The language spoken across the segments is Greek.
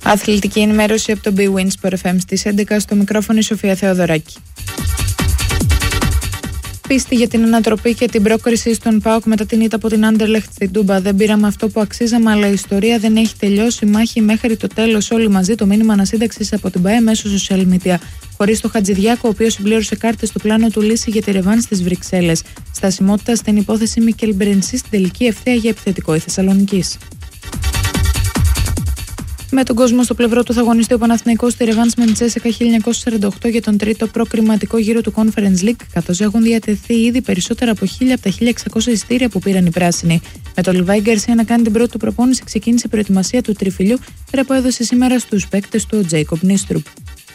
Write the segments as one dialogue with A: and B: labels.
A: Αθλητική ενημέρωση από το BWIN Sport FM στις 11, στο μικρόφωνο η Σοφία Θεοδωράκη. Πίστη για την ανατροπή και την πρόκριση στον ΠΑΟΚ μετά την ήττα από την Άντερλεχτ στην Τούμπα. Δεν πήραμε αυτό που αξίζαμε, αλλά η ιστορία δεν έχει τελειώσει. Μάχη μέχρι το τέλος. Όλοι μαζί, το μήνυμα ανασύνταξης από την ΠΑΕ μέσω social media. Χωρίς το Χατζηδιάκο, ο οποίος συμπλήρωσε κάρτες στο πλάνο του λύση για τη ρεβάν στις Βρυξέλλες. Στασιμότητα στην υπόθεση Μικέλ Μπρενσί στην τελική ευθεία για επιθετικό η Θεσσαλονικής. Με τον κόσμο στο πλευρό του θα αγωνιστεί ο Παναθηναϊκός στη ρεβάνς με Τσέσσεκα 1948 για τον τρίτο προκριματικό γύρο του Conference League, καθώς έχουν διατεθεί ήδη περισσότερα από 1.000 από τα 1.600 εισιτήρια που πήραν οι πράσινοι. Με τον Λιβάη Γκαρσία να κάνει την πρώτη του προπόνηση, ξεκίνησε η προετοιμασία του τριφυλιού, πέρα που έδωσε σήμερα στους παίκτες του ο Τζέικοπ Νίστρουπ.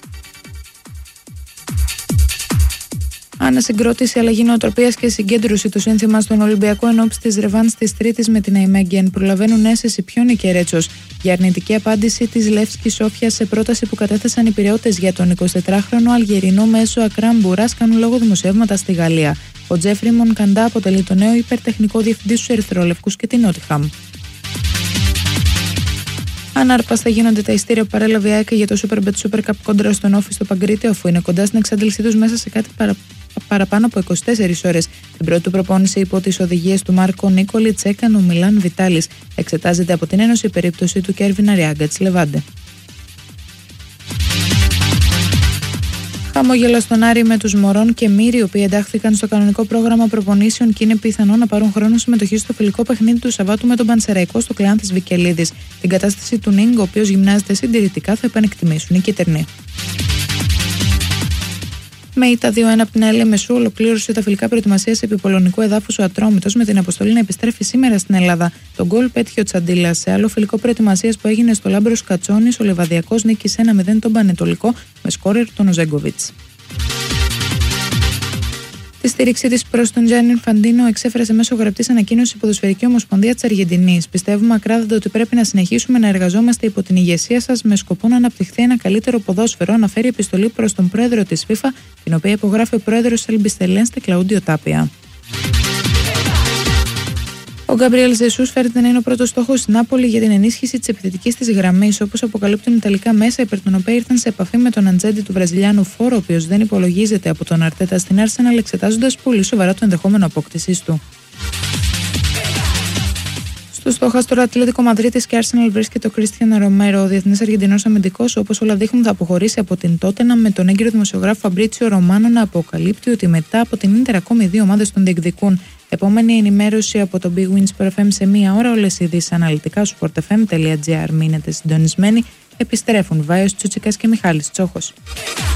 A: Ανασυγκρότηση, αλλαγή νοοτροπίας και συγκέντρωση, το σύνθημα στον Ολυμπιακό ενόψει της ρεβάνς της Τρίτης με την Αϊμέγγεν. Προλαβαίνουν αίσθηση Πιόνι και Ρέτσος για αρνητική απάντηση της Λεύσκης Σόφιας σε πρόταση που κατέθεσαν οι Πειραιώτες για τον 24χρονο Αλγερινό μέσο Ακράμ Μπουράς, κάνουν λόγο δημοσιεύματα στη Γαλλία. Ο Τζέφρι Μονκαντά αποτελεί το νέο υπερτεχνικό διευθυντή στους Ερυθρόλευκους και την Νότιχαμ. Ανάρπαστα γίνονται τα ειστήρια που παρέλαβε η ΑΕΚ για το Superbet Super Cup κόντρα στον Όφη στο Παγκρίτιο, αφού είναι κοντά στην εξάντλησή τους μέσα σε κάτι παραπάνω από 24 ώρες. Την πρώτη του προπόνηση υπό τις οδηγίες του Μάρκο Νίκολιτς έκανε ο Μιλάν Βιτάλης. Εξετάζεται από την Ένωση η περίπτωση του Κέρβιν Αριάγκα της Λεβάντε. Χαμόγελα στον Άρη με τους Μωρών και Μύρη, οι οποίοι εντάχθηκαν στο κανονικό πρόγραμμα προπονήσεων και είναι πιθανό να πάρουν χρόνο συμμετοχή στο φιλικό παιχνίδι του Σαββάτου με τον Πανσεραϊκό στο Κλεάνθης Βικελίδης. Την κατάσταση του Νίνγκ, ο οποίος γυμνάζεται συντηρητικά, θα επανεκτιμήσουν οι κίτρινοι. Με ήττα 2-1 από την ΑΕΛ Μεσού, ολοκλήρωσε τα φιλικά προετοιμασίας επί πολωνικού εδάφους ο Ατρόμητος με την αποστολή να επιστρέφει σήμερα στην Ελλάδα. Τον γκολ πέτυχε ο Τσαντίλας. Σε άλλο φιλικό προετοιμασίας που έγινε στο Λάμπρος Κατσόνης, ο Λεβαδιακός νίκησε 1-0 τον Πανετολικό με σκόρερ τον Οζέγκοβιτς. Τη στήριξή της προς τον Τζάνι Ινφαντίνο εξέφρασε μέσω γραπτής ανακοίνωσης η Ποδοσφαιρική Ομοσπονδία της Αργεντινής. Πιστεύουμε ακράδαντα ότι πρέπει να συνεχίσουμε να εργαζόμαστε υπό την ηγεσία σας με σκοπό να αναπτυχθεί ένα καλύτερο ποδόσφαιρο, αναφέρει επιστολή προς τον πρόεδρο της FIFA, την οποία υπογράφει ο πρόεδρος Ελμπιστελένστε Κλαούντιο Τάπια. Ο Γκάμπριελ Ζεσούς φέρεται να είναι ο πρώτος στόχος στην Νάπολη για την ενίσχυση της επιθετικής της γραμμής, όπως αποκαλύπτουν ιταλικά μέσα, υπέρ των οποίων ήρθαν σε επαφή με τον ατζέντη του Βραζιλιάνου φόρο, ο οποίος δεν υπολογίζεται από τον Αρτέτα στην Arsenal, εξετάζοντας πολύ σοβαρά το ενδεχόμενο απόκτησής του. Στο στόχαστρο Ατλέτικο Μαδρίτης και Arsenal βρίσκεται ο Κρίστιαν Ρομέρο. Ο διεθνής Αργεντινός αμυντικός, όπως όλα δείχνουν, θα αποχωρήσει από την Τότεναμ, με τον έγκυρο δημοσιογράφο Φαμπρίτσιο Ρωμάνο να αποκαλύπτει ότι μετά από την Ίντερ ακόμη δύο ομάδες τον διεκδικούν. Επόμενη ενημέρωση από το BWIN Sport FM σε μία ώρα. Όλες οι ειδήσεις αναλυτικά στο sportfm.gr. Μείνετε συντονισμένοι. Επιστρέφουν Βάιος Τσούτσικας και Μιχάλης Τσόχος.